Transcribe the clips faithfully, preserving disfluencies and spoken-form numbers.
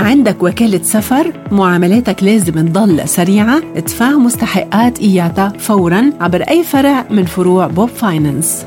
عندك وكالة سفر؟ معاملاتك لازم تضل سريعة. ادفع مستحقات إياتا فوراً عبر أي فرع من فروع بوب فاينانس.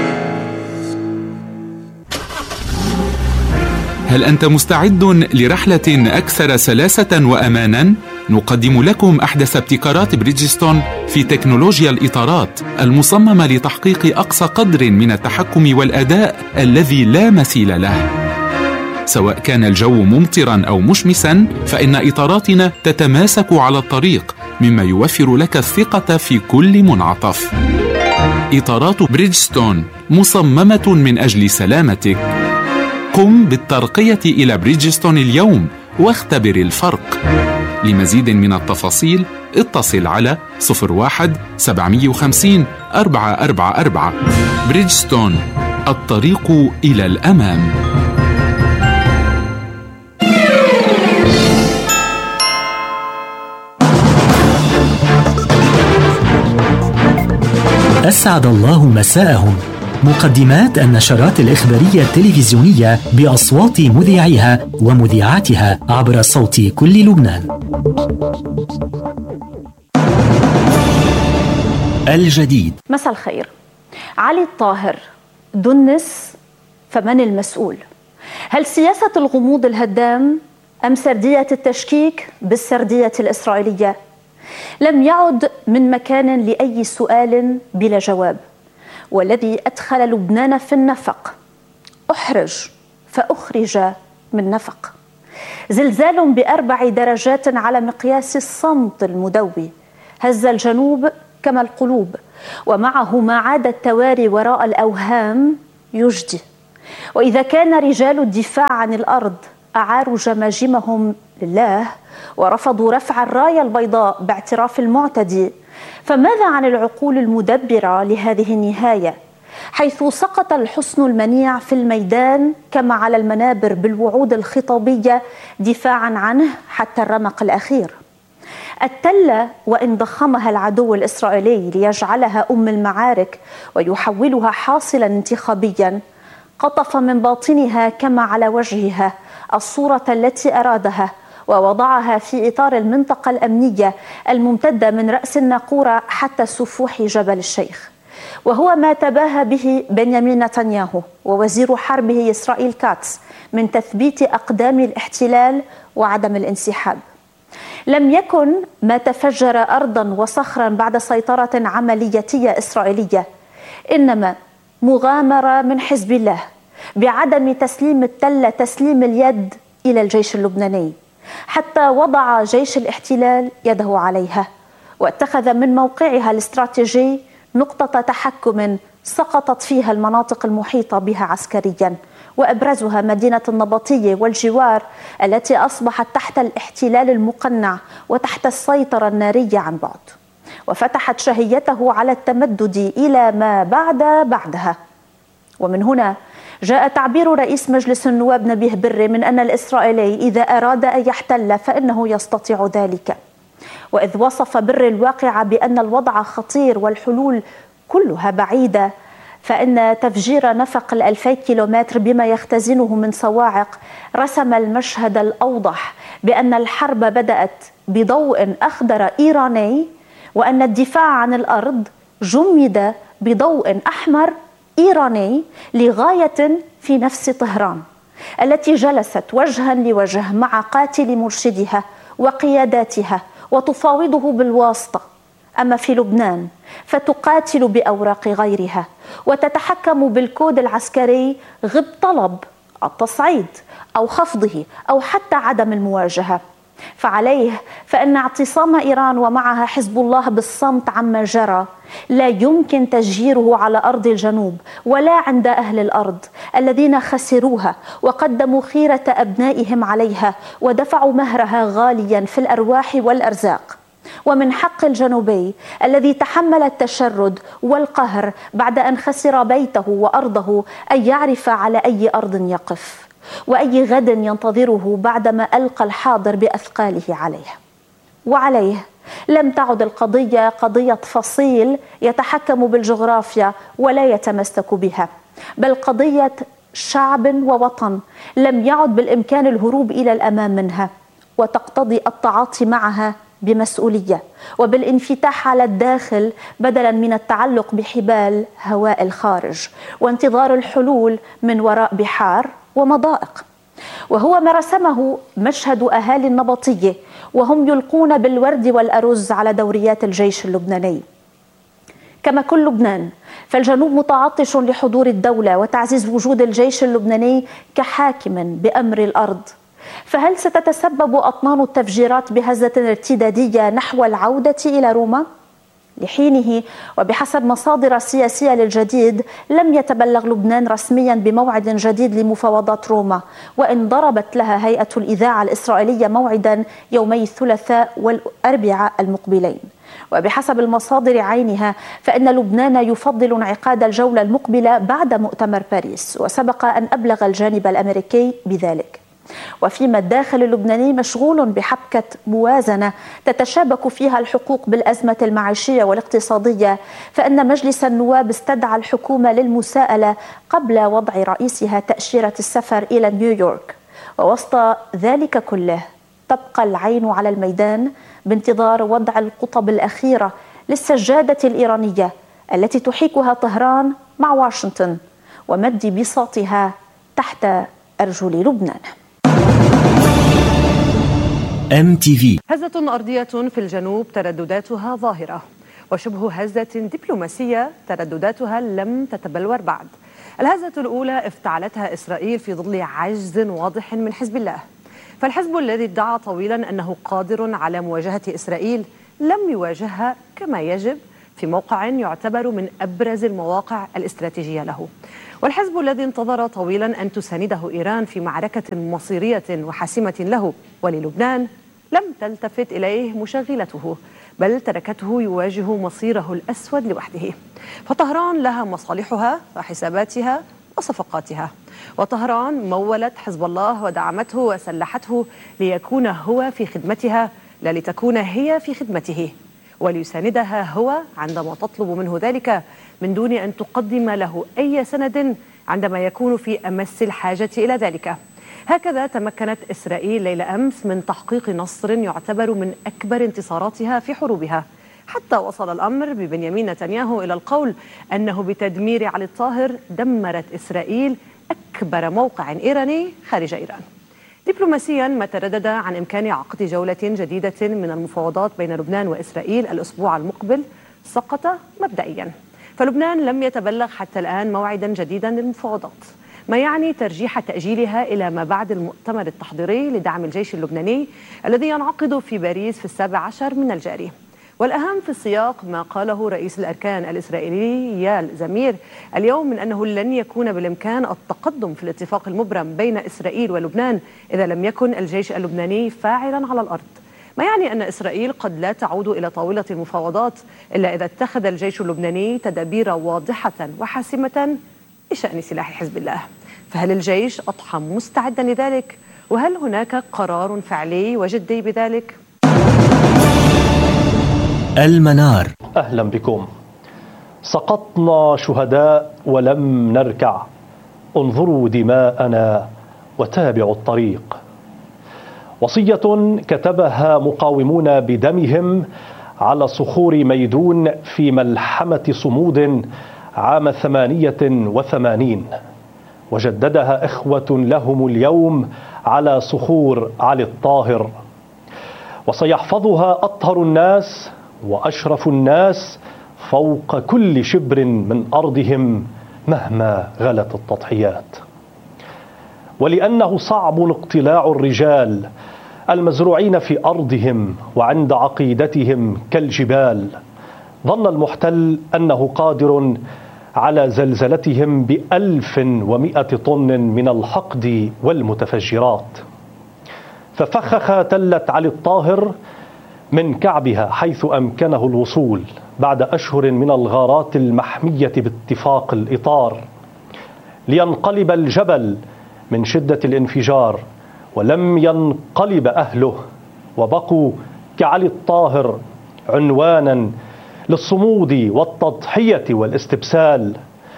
هل أنت مستعد لرحلة أكثر سلاسة وأماناً؟ نقدم لكم أحدث ابتكارات بريدجستون في تكنولوجيا الإطارات المصممة لتحقيق أقصى قدر من التحكم والأداء الذي لا مثيل له. سواء كان الجو ممطراً أو مشمساً، فإن إطاراتنا تتماسك على الطريق، مما يوفر لك الثقة في كل منعطف. إطارات بريدجستون مصممة من أجل سلامتك. قم بالترقية إلى بريدجستون اليوم واختبر الفرق. لمزيد من التفاصيل اتصل على صفر واحد سبعمية وخمسين أربعة أربعة أربعة. بريدجستون، الطريق إلى الأمام. أسعد الله مساءهم. مقدمات النشرات الإخبارية التلفزيونية بأصوات مذيعيها ومذيعاتها عبر صوت كل لبنان. الجديد. مساء الخير. علي الطاهر، دنس فمن المسؤول؟ هل سياسة الغموض الهدام أم سردية التشكيك بالسردية الإسرائيلية؟ لم يعد من مكان لأي سؤال بلا جواب، والذي أدخل لبنان في النفق. أحرج فأخرج من نفق. زلزال بأربع درجات على مقياس الصمت المدوي هز الجنوب كما القلوب، ومعه ما عاد التواري وراء الأوهام يجدي. وإذا كان رجال الدفاع عن الأرض أعاروا جماجمهم لله ورفضوا رفع الراية البيضاء باعتراف المعتدي، فماذا عن العقول المدبرة لهذه النهاية، حيث سقط الحصن المنيع في الميدان كما على المنابر بالوعود الخطابية دفاعا عنه حتى الرمق الأخير؟ التلة وإن ضخمها العدو الإسرائيلي ليجعلها أم المعارك ويحولها حاصلا انتخابيا، قطف من باطنها كما على وجهها الصورة التي أرادها ووضعها في إطار المنطقة الأمنية الممتدة من رأس الناقورة حتى سفوح جبل الشيخ، وهو ما تباهى به بنيامين نتنياهو ووزير حربه إسرائيل كاتس من تثبيت أقدام الاحتلال وعدم الانسحاب. لم يكن ما تفجر أرضا وصخرا بعد سيطرة عملياتية إسرائيلية، إنما مغامرة من حزب الله بعدم تسليم التلة تسليم اليد إلى الجيش اللبناني، حتى وضع جيش الاحتلال يده عليها واتخذ من موقعها الاستراتيجي نقطة تحكم سقطت فيها المناطق المحيطة بها عسكريا، وأبرزها مدينة النبطية والجوار التي أصبحت تحت الاحتلال المقنع وتحت السيطرة النارية عن بعد، وفتحت شهيته على التمدد إلى ما بعد بعدها. ومن هنا جاء تعبير رئيس مجلس النواب نبيه بري من أن الإسرائيلي إذا أراد أن يحتل فإنه يستطيع ذلك. وإذ وصف بري الواقع بأن الوضع خطير والحلول كلها بعيدة، فإن تفجير نفق الألفي كيلومتر بما يختزنه من صواعق رسم المشهد الأوضح بأن الحرب بدأت بضوء أخضر إيراني، وأن الدفاع عن الأرض جمد بضوء أحمر إيراني لغاية في نفس طهران التي جلست وجها لوجه مع قاتل مرشدها وقياداتها وتفاوضه بالواسطة. أما في لبنان فتقاتل بأوراق غيرها وتتحكم بالكود العسكري غب طلب التصعيد أو خفضه أو حتى عدم المواجهة. فعليه فإن اعتصام إيران ومعها حزب الله بالصمت عما جرى لا يمكن تجييره على أرض الجنوب ولا عند أهل الأرض الذين خسروها وقدموا خيرة أبنائهم عليها ودفعوا مهرها غاليا في الأرواح والأرزاق. ومن حق الجنوبي الذي تحمل التشرد والقهر بعد أن خسر بيته وأرضه أن يعرف على أي أرض يقف وأي غد ينتظره بعدما ألقى الحاضر بأثقاله عليه. وعليه لم تعد القضية قضية فصيل يتحكم بالجغرافيا ولا يتمسك بها، بل قضية شعب ووطن لم يعد بالإمكان الهروب إلى الأمام منها، وتقتضي التعاطي معها بمسؤولية وبالانفتاح على الداخل بدلا من التعلق بحبال هواء الخارج وانتظار الحلول من وراء بحار ومضائق. وهو ما رسمه مشهد أهالي النبطية وهم يلقون بالورد والأرز على دوريات الجيش اللبناني. كما كل لبنان، فالجنوب متعطش لحضور الدولة وتعزيز وجود الجيش اللبناني كحاكم بأمر الأرض. فهل ستتسبب أطنان التفجيرات بهزة ارتدادية نحو العودة إلى روما؟ لحينه وبحسب مصادر سياسية للجديد لم يتبلغ لبنان رسميا بموعد جديد لمفاوضات روما، وإن ضربت لها هيئة الإذاعة الإسرائيلية موعدا يومي الثلاثاء والأربعاء المقبلين. وبحسب المصادر عينها فإن لبنان يفضل انعقاد الجولة المقبلة بعد مؤتمر باريس، وسبق أن أبلغ الجانب الأمريكي بذلك. وفيما الداخل اللبناني مشغول بحبكة موازنة تتشابك فيها الحقوق بالأزمة المعيشية والاقتصادية، فإن مجلس النواب استدعى الحكومة للمساءلة قبل وضع رئيسها تأشيرة السفر إلى نيويورك. ووسط ذلك كله تبقى العين على الميدان بانتظار وضع القطب الأخيرة للسجادة الإيرانية التي تحيكها طهران مع واشنطن ومد بساطها تحت أرجل لبنان. إم تي في. هزة أرضية في الجنوب تردداتها ظاهرة، وشبه هزة دبلوماسية تردداتها لم تتبلور بعد. الهزة الأولى افتعلتها إسرائيل في ظل عجز واضح من حزب الله، فالحزب الذي ادعى طويلا أنه قادر على مواجهة إسرائيل لم يواجهها كما يجب في موقع يعتبر من أبرز المواقع الاستراتيجية له. والحزب الذي انتظر طويلا أن تسانده إيران في معركة مصيرية وحاسمة له وللبنان لم تلتفت إليه مشغلته، بل تركته يواجه مصيره الأسود لوحده. فطهران لها مصالحها وحساباتها وصفقاتها، وطهران مولت حزب الله ودعمته وسلحته ليكون هو في خدمتها لا لتكون هي في خدمته، وليساندها هو عندما تطلب منه ذلك من دون أن تقدم له أي سند عندما يكون في أمس الحاجة إلى ذلك. هكذا تمكنت إسرائيل ليلة أمس من تحقيق نصر يعتبر من أكبر انتصاراتها في حروبها، حتى وصل الأمر ببنيامين نتنياهو إلى القول أنه بتدمير علي الطاهر دمرت إسرائيل أكبر موقع إيراني خارج إيران. دبلوماسيا ما تردد عن إمكان عقد جولة جديدة من المفاوضات بين لبنان وإسرائيل الأسبوع المقبل سقط مبدئيا، فلبنان لم يتبلغ حتى الآن موعدا جديدا للمفاوضات، ما يعني ترجيح تأجيلها إلى ما بعد المؤتمر التحضيري لدعم الجيش اللبناني الذي ينعقد في باريس في السابع عشر من الجاري. والأهم في السياق ما قاله رئيس الأركان الإسرائيلي يال زمير اليوم من أنه لن يكون بالإمكان التقدم في الاتفاق المبرم بين إسرائيل ولبنان إذا لم يكن الجيش اللبناني فاعلا على الأرض، ما يعني أن إسرائيل قد لا تعود إلى طاولة المفاوضات إلا إذا اتخذ الجيش اللبناني تدابير واضحة وحاسمة بشأن سلاح حزب الله. فهل الجيش أضحى مستعدا لذلك؟ وهل هناك قرار فعلي وجدي بذلك؟ المنار. أهلا بكم. سقطنا شهداء ولم نركع، انظروا دماءنا وتابعوا الطريق. وصية كتبها مقاومون بدمهم على صخور ميدون في ملحمة صمود عام ثمانية وثمانين، وجددها إخوة لهم اليوم على صخور علي الطاهر. وسيحفظها أطهر الناس وأشرف الناس فوق كل شبر من أرضهم مهما غلت التضحيات. ولأنه صعب اقتلاع الرجال المزروعين في أرضهم وعند عقيدتهم كالجبال، ظن المحتل أنه قادر على زلزلتهم بألف ومئة طن من الحقد والمتفجرات. ففخخ تلة علي الطاهر من كعبها حيث أمكنه الوصول بعد أشهر من الغارات المحمية باتفاق الإطار، لينقلب الجبل من شدة الانفجار، ولم ينقلب أهله وبقوا كعلي الطاهر عنوانا للصمود والتضحية والاستبسال.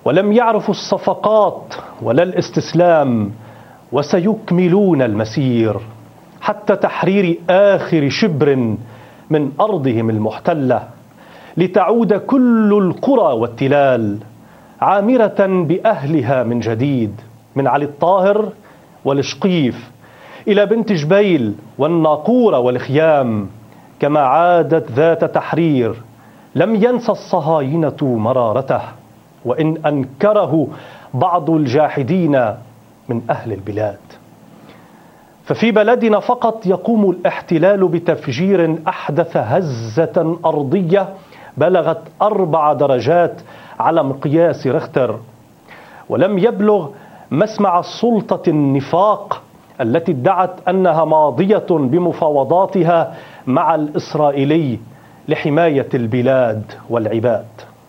ولم يعرفوا الصفقات ولا الاستسلام، وسيكملون المسير حتى تحرير آخر شبر من أرضهم المحتلة، لتعود كل القرى والتلال عامرة بأهلها من جديد، من علي الطاهر والشقيف إلى بنت جبيل والناقورة والخيام، كما عادت ذات تحرير. لم ينسى الصهاينة مرارته، وإن أنكره بعض الجاحدين من أهل البلاد. ففي بلدنا فقط يقوم الاحتلال بتفجير أحدث هزة أرضية بلغت أربع درجات على مقياس ريختر، ولم يبلغ مسمع سلطة النفاق التي ادعت أنها ماضية بمفاوضاتها مع الإسرائيلي لحماية البلاد والعباد.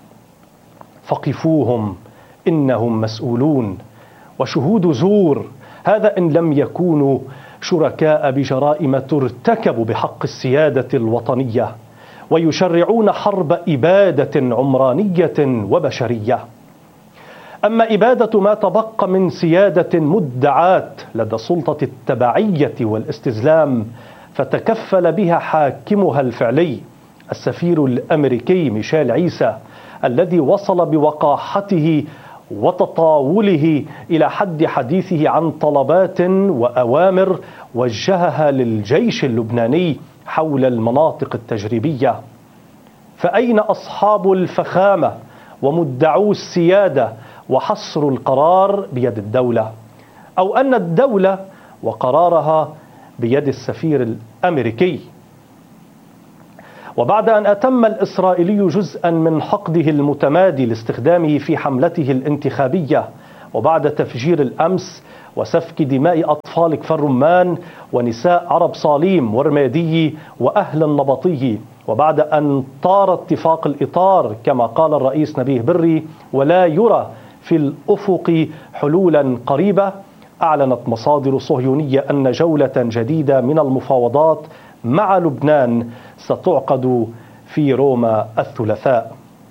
فقفوهم إنهم مسؤولون وشهود زور، هذا إن لم يكونوا شركاء بجرائم ترتكب بحق السيادة الوطنية، ويشرعون حرب إبادة عمرانية وبشرية. أما إبادة ما تبقى من سيادة مدعاة لدى سلطة التبعية والاستسلام فتكفل بها حاكمها الفعلي السفير الأمريكي ميشيل عيسى، الذي وصل بوقاحته وتطاوله إلى حد حديثه عن طلبات وأوامر وجهها للجيش اللبناني حول المناطق التجريبية. فأين أصحاب الفخامة ومدعو السيادة وحصر القرار بيد الدولة، أو أن الدولة وقرارها بيد السفير الأمريكي؟ وبعد أن أتم الإسرائيلي جزءا من حقده المتمادي لاستخدامه في حملته الانتخابية، وبعد تفجير الأمس وسفك دماء أطفال كفر رمان ونساء عرب صاليم ورمادي وأهل النبطي، وبعد أن طار اتفاق الإطار كما قال الرئيس نبيه بري ولا يرى في الأفق حلولا قريبة، أعلنت مصادر صهيونية أن جولة جديدة من المفاوضات مع لبنان ستعقد في روما الثلاثاء.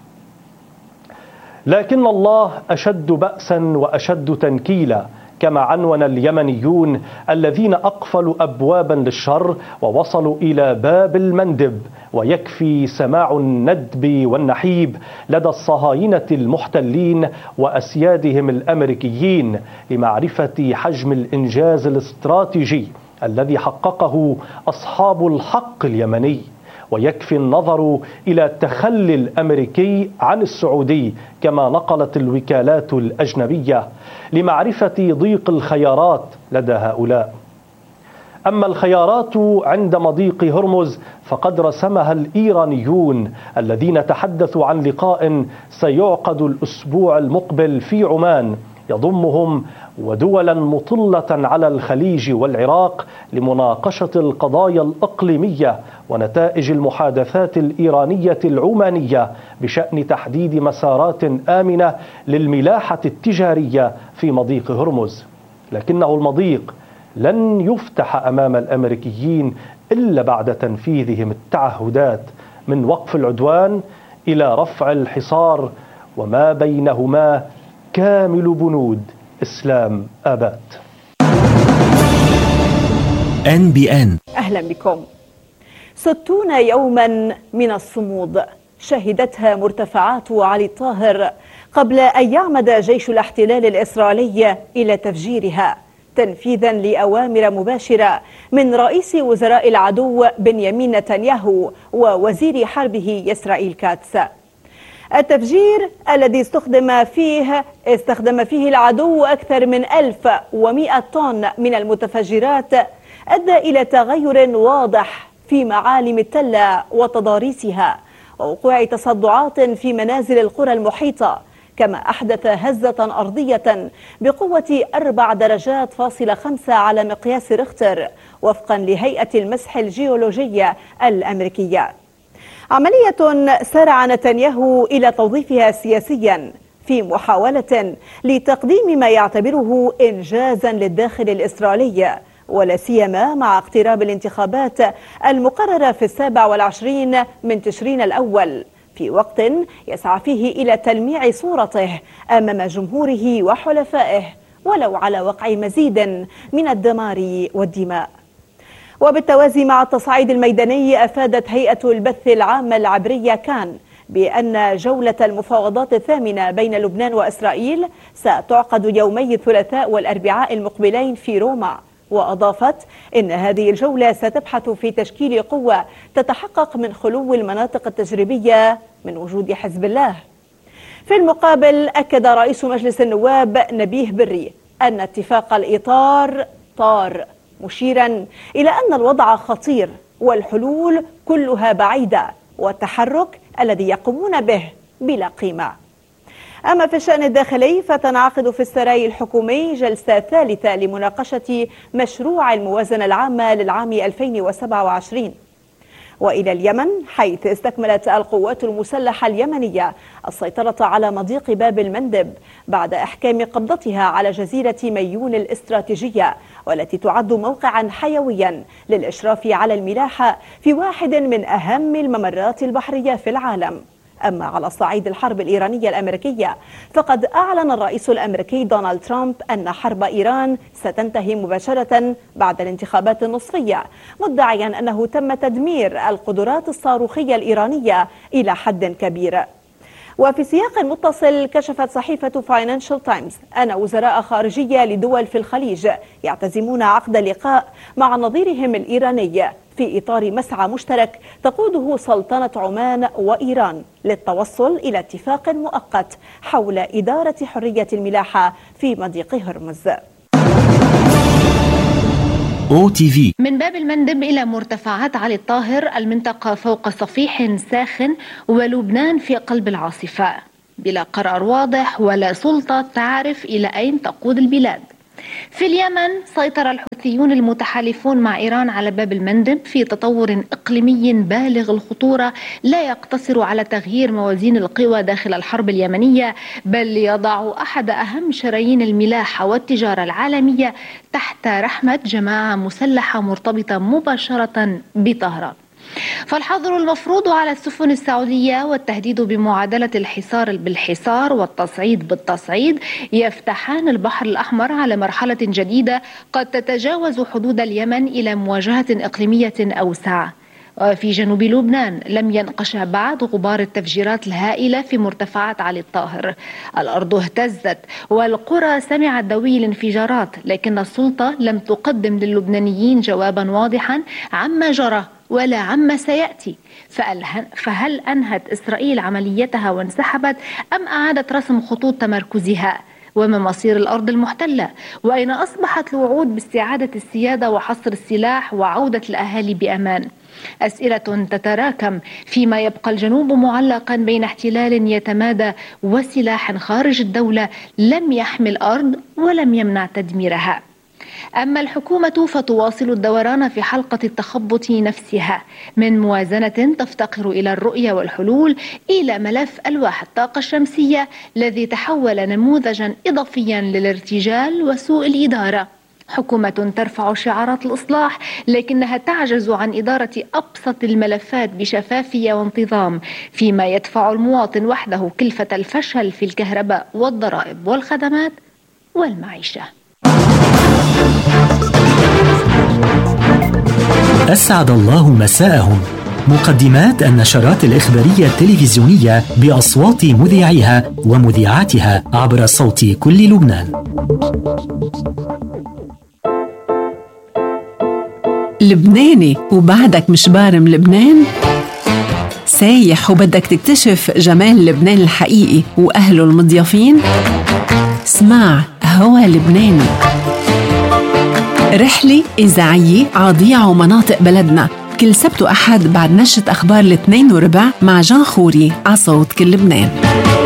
لكن الله أشد بأسا وأشد تنكيلا، كما عنون اليمنيون الذين أقفلوا أبوابا للشر ووصلوا إلى باب المندب، ويكفي سماع الندب والنحيب لدى الصهاينة المحتلين وأسيادهم الأمريكيين لمعرفة حجم الإنجاز الاستراتيجي الذي حققه أصحاب الحق اليمني، ويكفي النظر إلى التخلي الأمريكي عن السعودي كما نقلت الوكالات الأجنبية لمعرفة ضيق الخيارات لدى هؤلاء. أما الخيارات عند مضيق هرمز فقد رسمها الإيرانيون الذين تحدثوا عن لقاء سيعقد الأسبوع المقبل في عمان يضمهم ودولا مطلة على الخليج والعراق لمناقشة القضايا الإقليمية ونتائج المحادثات الإيرانية العمانية بشأن تحديد مسارات آمنة للملاحة التجارية في مضيق هرمز. لكنه المضيق لن يفتح أمام الأمريكيين إلا بعد تنفيذهم التعهدات من وقف العدوان إلى رفع الحصار، وما بينهما كامل بنود إسلام آباد. إن بي إن أهلا بكم. ستون يوما من الصمود شهدتها مرتفعات علي الطاهر قبل أن يعمد جيش الاحتلال الإسرائيلي إلى تفجيرها تنفيذا لأوامر مباشرة من رئيس وزراء العدو بنيامين نتنياهو ووزير حربه إسرائيل كاتس. التفجير الذي استخدم فيه استخدم فيه العدو أكثر من ألف ومئة طن من المتفجرات أدى إلى تغير واضح في معالم التلة وتضاريسها ووقوع تصدعات في منازل القرى المحيطة، كما أحدث هزة أرضية بقوة أربع درجات فاصلة خمسة على مقياس ريختر وفقا لهيئة المسح الجيولوجية الأمريكية. عملية سارع نتنياهو إلى توظيفها سياسيا في محاولة لتقديم ما يعتبره إنجازا للداخل الإسرائيلي، ولا سيما مع اقتراب الانتخابات المقررة في السابع والعشرين من تشرين الأول، في وقت يسعى فيه إلى تلميع صورته أمام جمهوره وحلفائه ولو على وقع مزيد من الدمار والدماء. وبالتوازي مع التصعيد الميداني، أفادت هيئة البث العامة العبرية كان بأن جولة المفاوضات الثامنة بين لبنان وإسرائيل ستعقد يومي الثلاثاء والأربعاء المقبلين في روما. وأضافت إن هذه الجولة ستبحث في تشكيل قوة تتحقق من خلو المناطق التجريبية من وجود حزب الله. في المقابل، أكد رئيس مجلس النواب نبيه بري أن اتفاق الإطار طار، مشيرا إلى أن الوضع خطير والحلول كلها بعيدة والتحرك الذي يقومون به بلا قيمة. أما في الشأن الداخلي، فتنعقد في السراي الحكومي جلسة ثالثة لمناقشة مشروع الموازنة العامة للعام ألفين وسبعة وعشرين. وإلى اليمن، حيث استكملت القوات المسلحة اليمنية السيطرة على مضيق باب المندب بعد إحكام قبضتها على جزيرة ميون الاستراتيجية، والتي تعد موقعا حيويا للإشراف على الملاحة في واحد من أهم الممرات البحرية في العالم. أما على الصعيد الحرب الإيرانية الأمريكية، فقد أعلن الرئيس الأمريكي دونالد ترامب أن حرب إيران ستنتهي مباشرة بعد الانتخابات النصفية، مدعيا أنه تم تدمير القدرات الصاروخية الإيرانية إلى حد كبير. وفي سياق متصل، كشفت صحيفة فاينانشال تايمز أن وزراء خارجية لدول في الخليج يعتزمون عقد لقاء مع نظيرهم الإيراني في إطار مسعى مشترك تقوده سلطنة عمان وإيران للتوصل إلى اتفاق مؤقت حول إدارة حرية الملاحة في مضيق هرمز. أو تي في. من باب المندب إلى مرتفعات علي الطاهر، المنطقة فوق صفيح ساخن ولبنان في قلب العاصفة، بلا قرار واضح ولا سلطة تعرف إلى أين تقود البلاد. في اليمن، سيطر الحوثيون المتحالفون مع إيران على باب المندب في تطور إقليمي بالغ الخطورة لا يقتصر على تغيير موازين القوى داخل الحرب اليمنية، بل يضع أحد أهم شرايين الملاحة والتجارة العالمية تحت رحمة جماعة مسلحة مرتبطة مباشرة بطهران. فالحظر المفروض على السفن السعودية والتهديد بمعادلة الحصار بالحصار والتصعيد بالتصعيد يفتحان البحر الأحمر على مرحلة جديدة قد تتجاوز حدود اليمن إلى مواجهة إقليمية أوسع. وفي جنوب لبنان لم ينقشع بعد غبار التفجيرات الهائلة في مرتفعات علي الطاهر. الأرض اهتزت والقرى سمعت دوي الانفجارات، لكن السلطة لم تقدم للبنانيين جوابا واضحا عما جرى ولا عما سيأتي. فهل أنهت إسرائيل عمليتها وانسحبت أم أعادت رسم خطوط تمركزها؟ وما مصير الأرض المحتلة؟ وأين أصبحت الوعود باستعادة السيادة وحصر السلاح وعودة الأهالي بأمان؟ أسئلة تتراكم فيما يبقى الجنوب معلقا بين احتلال يتمادى وسلاح خارج الدولة لم يحمي الأرض ولم يمنع تدميرها. أما الحكومة فتواصل الدوران في حلقة التخبط نفسها، من موازنة تفتقر إلى الرؤية والحلول إلى ملف ألواح الطاقة الشمسية الذي تحول نموذجا إضافيا للارتجال وسوء الإدارة. حكومة ترفع شعارات الإصلاح لكنها تعجز عن إدارة أبسط الملفات بشفافية وانتظام، فيما يدفع المواطن وحده كلفة الفشل في الكهرباء والضرائب والخدمات والمعيشة. أسعد الله مساءهم. مقدمات النشرات الإخبارية التلفزيونية بأصوات مذيعيها ومذيعاتها عبر صوت كل لبنان. لبناني وبعدك مش بارم لبنان؟ سايح وبدك تكتشف جمال لبنان الحقيقي وأهله المضيافين؟ اسمع هوا لبناني، رحلة إذاعية عضيعة ومناطق بلدنا، كل سبت وأحد بعد نشرة أخبار الاثنين وربع مع جان خوري على صوت كل لبنان.